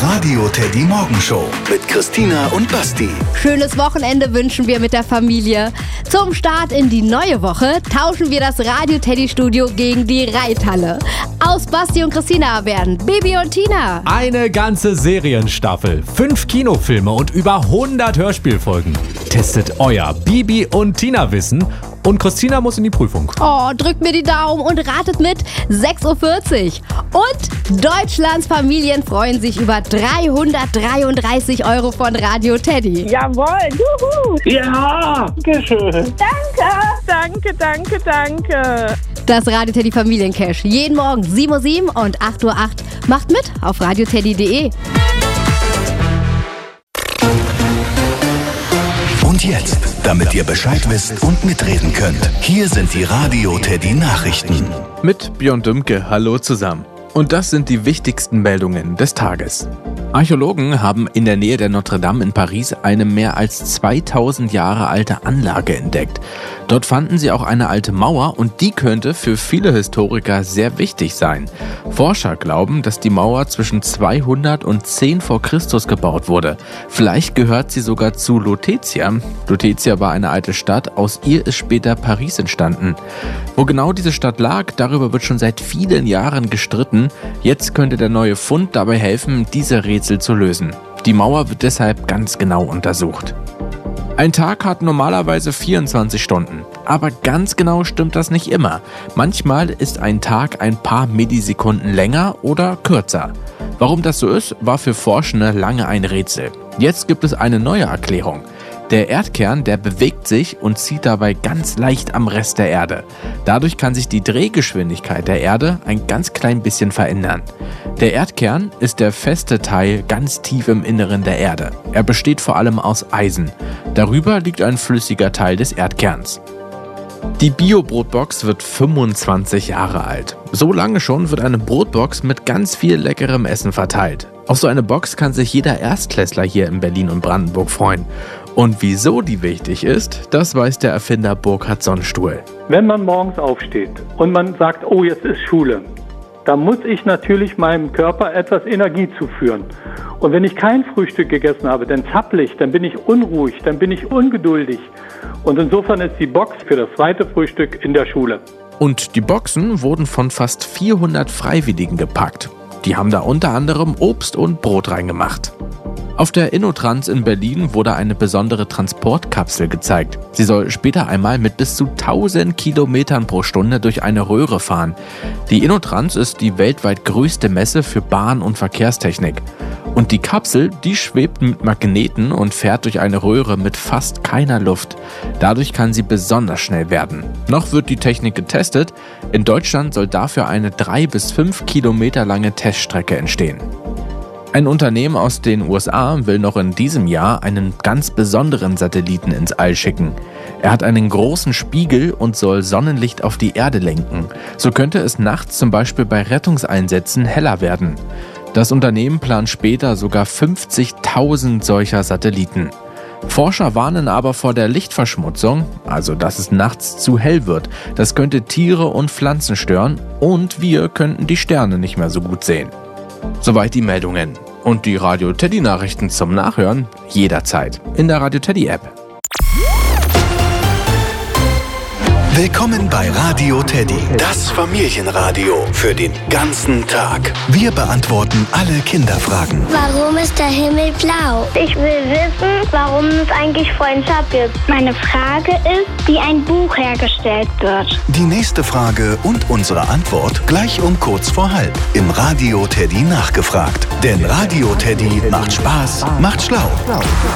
Radio Teddy Morgenshow mit Christina und Basti. Schönes Wochenende wünschen wir mit der Familie. Zum Start in die neue Woche tauschen wir das Radio Teddy Studio gegen die Reithalle. Aus Basti und Christina werden Bibi und Tina. Eine ganze Serienstaffel, 5 Kinofilme und über 100 Hörspielfolgen. Testet euer Bibi und Tina Wissen und Christina muss in die Prüfung. Oh, drückt mir die Daumen und ratet mit 6.40 Uhr. Und Deutschlands Familien freuen sich über 333 € von Radio Teddy. Jawohl, juhu. Ja, dankeschön. Danke. Das Radio Teddy Familiencash. Jeden Morgen 7.07 Uhr und 8.08 Uhr. Macht mit auf radioteddy.de. Und jetzt, damit ihr Bescheid wisst und mitreden könnt, hier sind die Radio Teddy Nachrichten. Mit Björn Dümke, hallo zusammen. Und das sind die wichtigsten Meldungen des Tages. Archäologen haben in der Nähe der Notre Dame in Paris eine mehr als 2000 Jahre alte Anlage entdeckt. Dort fanden sie auch eine alte Mauer und die könnte für viele Historiker sehr wichtig sein. Forscher glauben, dass die Mauer zwischen 200 und 10 vor Christus gebaut wurde. Vielleicht gehört sie sogar zu Lutetia. Lutetia war eine alte Stadt, aus ihr ist später Paris entstanden. Wo genau diese Stadt lag, darüber wird schon seit vielen Jahren gestritten. Jetzt könnte der neue Fund dabei helfen, diese Rätsel zu lösen. Die Mauer wird deshalb ganz genau untersucht. Ein Tag hat normalerweise 24 Stunden, aber ganz genau stimmt das nicht immer. Manchmal ist ein Tag ein paar Millisekunden länger oder kürzer. Warum das so ist, war für Forschende lange ein Rätsel. Jetzt gibt es eine neue Erklärung. Der Erdkern, der bewegt sich und zieht dabei ganz leicht am Rest der Erde. Dadurch kann sich die Drehgeschwindigkeit der Erde ein ganz klein bisschen verändern. Der Erdkern ist der feste Teil ganz tief im Inneren der Erde. Er besteht vor allem aus Eisen. Darüber liegt ein flüssiger Teil des Erdkerns. Die Bio-Brotbox wird 25 Jahre alt. So lange schon wird eine Brotbox mit ganz viel leckerem Essen verteilt. Auf so eine Box kann sich jeder Erstklässler hier in Berlin und Brandenburg freuen. Und wieso die wichtig ist, das weiß der Erfinder Burkhard Sonnstuhl. Wenn man morgens aufsteht und man sagt, oh, jetzt ist Schule, dann muss ich natürlich meinem Körper etwas Energie zuführen. Und wenn ich kein Frühstück gegessen habe, dann zappel ich, dann bin ich unruhig, dann bin ich ungeduldig. Und insofern ist die Box für das zweite Frühstück in der Schule. Und die Boxen wurden von fast 400 Freiwilligen gepackt. Die haben da unter anderem Obst und Brot reingemacht. Auf der InnoTrans in Berlin wurde eine besondere Transportkapsel gezeigt. Sie soll später einmal mit bis zu 1000 Kilometern pro Stunde durch eine Röhre fahren. Die InnoTrans ist die weltweit größte Messe für Bahn- und Verkehrstechnik. Und die Kapsel, die schwebt mit Magneten und fährt durch eine Röhre mit fast keiner Luft. Dadurch kann sie besonders schnell werden. Noch wird die Technik getestet. In Deutschland soll dafür eine 3 bis 5 Kilometer lange Teststrecke entstehen. Ein Unternehmen aus den USA will noch in diesem Jahr einen ganz besonderen Satelliten ins All schicken. Er hat einen großen Spiegel und soll Sonnenlicht auf die Erde lenken. So könnte es nachts zum Beispiel bei Rettungseinsätzen heller werden. Das Unternehmen plant später sogar 50.000 solcher Satelliten. Forscher warnen aber vor der Lichtverschmutzung, also dass es nachts zu hell wird. Das könnte Tiere und Pflanzen stören und wir könnten die Sterne nicht mehr so gut sehen. Soweit die Meldungen. Und die Radio Teddy Nachrichten zum Nachhören jederzeit in der Radio Teddy App. Willkommen bei Radio Teddy, das Familienradio für den ganzen Tag. Wir beantworten alle Kinderfragen. Warum ist der Himmel blau? Ich will wissen, warum es eigentlich Freundschaft gibt. Meine Frage ist, wie ein Buch hergestellt wird. Die nächste Frage und unsere Antwort gleich um kurz vor halb im Radio Teddy nachgefragt. Denn Radio Teddy macht Spaß, macht schlau.